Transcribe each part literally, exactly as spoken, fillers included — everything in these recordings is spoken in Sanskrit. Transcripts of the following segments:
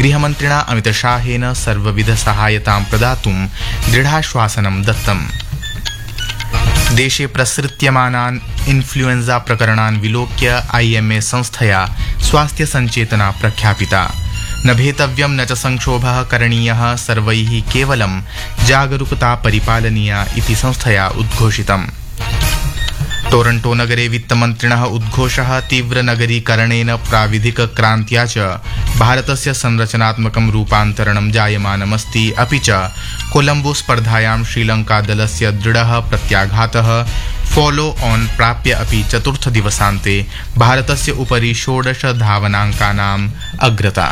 गृहमन्त्रिणा अमितशाहेन सर्वविधसहायतां प्रदातुं दृढाश्वासनं दत्तम्। देशे प्रसृत्यमानान् इन्फ्लुएंजा प्रकरणान् विलोक्य आईएमए संस्थया स्वास्थ्य सञ्चेतना प्रख्यापिता। न भेतव्यं न च संक्षोभः करणीयः, सर्वैः केवलं जागरूकता परिपालनीया इति संस्थया उद्घोषितम्। टोरंटो नगरे वित्तमन्त्रिणः उद्घोषः तीव्रनगरीकरणेन प्राविधिकक्रान्त्या च भारतस्य संरचनात्मकं रूपान्तरणं जायमानमस्ति, अपि च कोलंबो स्पर्धायां श्रीलंकादलस्य दृढः प्रत्याघातः फॉलो ऑन प्राप्य अपि चतुर्थदिवसान्ते भारतस्य उपरि षोडश धावनाङ्कानाम् अग्रता।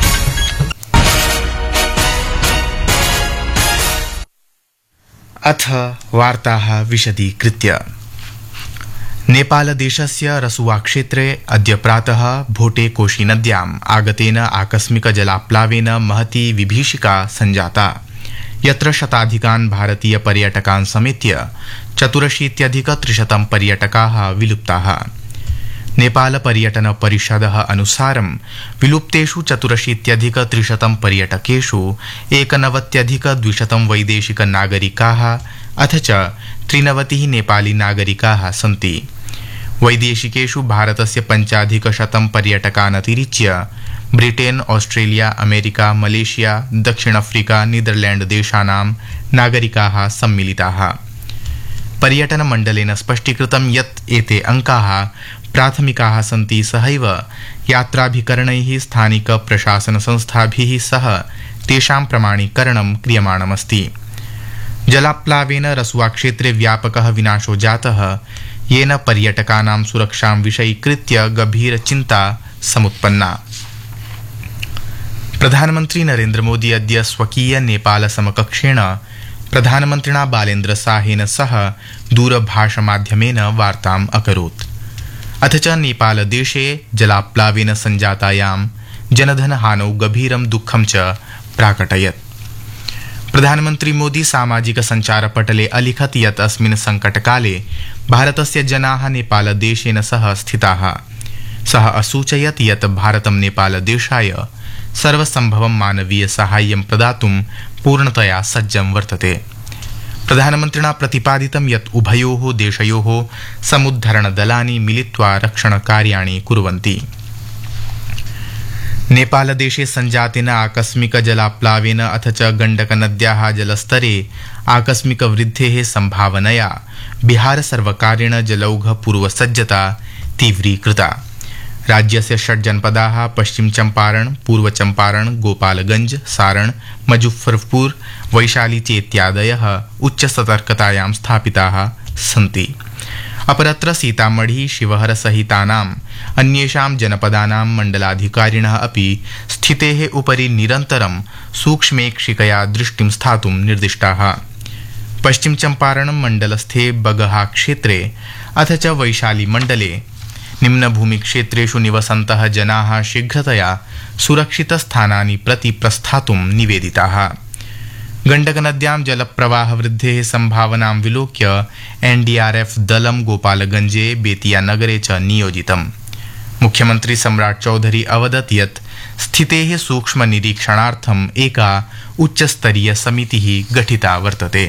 अथ वार्ताः विशदीकृत्य। नेपालदेशस्य रसुवा क्षेत्रे अद्य प्रातः भोटे कोशी नद्याम् आगतेन आकस्मिक जलाप्लावेन महती विभीषिका सञ्जाता, यत्र शताधिकान् भारतीय पर्यटकान् समेत्य चतुरशीत्यधिक त्रिशतं पर्यटकाः विलुप्ताः। नेपाल पर्यटन परिषदः अनुसारं विलुप्तेषु चतुरशीत्यधिक त्रिशतं पर्यटकेषु एकनवत्यधिक द्विशतं वैदेशिक नागरिकाः अथ च त्रिनवतिः नेपाली नागरिकाः सन्ति। वैदेशिकेषु भारतस्य पञ्चाधिकशतं पर्यटकानतिरिच्य ब्रिटेन, ऑस्ट्रेलिया, अमेरिका, मलेशिया, दक्षिण अफ्रीका, नीदरलैंड देशानां नागरिकाः सम्मिलिताः। पर्यटन मण्डलेन स्पष्टीकृतं यत् एते अंकाः प्राथमिकाः सन्ति, सहैव यात्राभिकरणैः स्थानिक प्रशासन संस्थाभिः सह तेषां प्रमाणीकरणं क्रियमाणमस्ति। जलाप्लावेन रसुवा क्षेत्रे व्यापकः विनाशो जातः, येन पर्यटकानां सुरक्षां विषयीकृत्य गभीर चिन्ता समुत्पन्ना। प्रधानमन्त्री नरेन्द्र मोदी अद्य स्वकीय नेपाल समकक्षेण प्रधानमन्त्रिणा बालेन्द्र शाहेन सह दूरभाषमाध्यमेन वार्ताम् अकरोत्। अथ च नेपालदेशे जलाप्लावेन सञ्जातायां जनधनहानौ गभीरं दुःखं च प्राकटयत्। प्रधानमन्त्री मोदी सामाजिक सञ्चारपटले अलिखत् यत् अस्मिन् संकटकाले भारतस्य जनाः नेपालदेशेन सह स्थिताः। सः असूचयत् यत् भारतं नेपालदेशाय सर्वसम्भवं मानवीय साहाय्यं प्रदातुं पूर्णतया सज्जं वर्तते। प्रधानमन्त्रिणा प्रतिपादितं यत् उभयोः देशयोः समुद्धरणदलानि मिलित्वा रक्षणकार्याणि कुर्वन्ति। नेपालदेशे सञ्जातेन आकस्मिक जलाप्लावेन अथ च गण्डकनद्याः जलस्तरे आकस्मिक वृद्धेः सम्भावनया बिहार सर्वकारेण जलौघ पूर्वसज्जता तीव्रीकृता। राज्यस्य षट् जनपदाः पश्चिम चंपारण, पूर्व चंपारण, गोपालगंज, सारण, मुजफ्फरपुर, वैशाली चेत्यादयः उच्च सतर्कतायां स्थापिताः सन्ति। अपरत्र सीतामढ़ी, शिवहर सहितानाम् अन्येषां जनपदानां मण्डलाधिकारिणः अपि स्थितेः उपरि निरन्तरं सूक्ष्मेक्षिकया दृष्टिं स्थातुं निर्दिष्टाः। पश्चिम चंपारण मण्डलस्थे बगहा क्षेत्रे अथ च वैशाली मण्डले निम्नभूमिक्षेत्रेषु निवसन्तः जनाः शीघ्रतया सुरक्षितस्थानानि प्रति प्रस्थातुं निवेदिताः। गण्डकनद्यां जलप्रवाहवृद्धेः सम्भावनां विलोक्य एनडीआरएफ दलं गोपालगंजे, बेतियानगरे च नियोजितम्। मुख्यमन्त्री सम्राट चौधरी अवदत् यत् स्थितेः सूक्ष्मनिरीक्षणार्थम् एका उच्चस्तरीय समितिः गठिता वर्तते।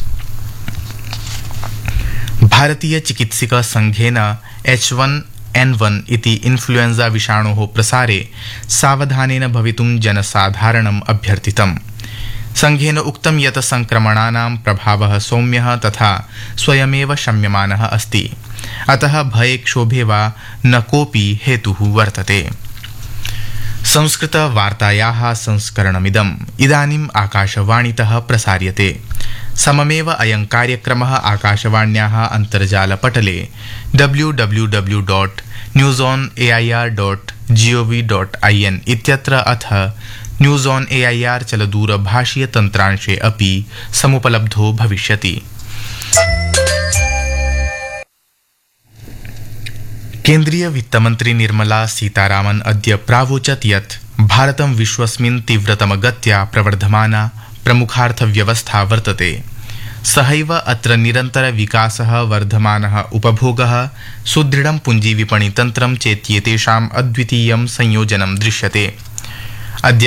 भारतीय चिकित्सक संघेन एच वन एन वन इति इन्फ्लुएंजा विषाणोः प्रसारे सावधानेन भवितुं जनसाधारणम् अभ्यर्थितम्। संघेन उक्तं यत् संक्रमणानां प्रभावः सौम्यः तथा स्वयमेव शम्यमानः अस्ति, अतः भये क्षोभे वा न कोऽपि हेतुः वर्तते। संस्कृत वार्तायाः संस्करणमिदम् इदानीम् आकाशवाणीतः प्रसार्यते। सममेव अयं कार्यक्रमः आकाशवाण्याः अन्तर्जालपटले W W W dot news on A I R dot G O V dot I N इत्यत्र अथ news on A I R चलदूरभाषीय तन्त्रांशे अपि समुपलब्धो भविष्यति। केन्द्रीय वित्तमन्त्री निर्मला सीतारामन् अद्य प्रावोचत् यत् भारतं विश्वस्मिन् तीव्रतमगत्या प्रवर्धमाना प्रमुखार्थव्यवस्था वर्तते। सहैव अत्र निरन्तर विकासः, वर्धमानः उपभोगः, सुदृढं पुञ्जीविपणितन्त्रं चेत्येतेषाम् अद्वितीयं संयोजनं दृश्यते। अद्य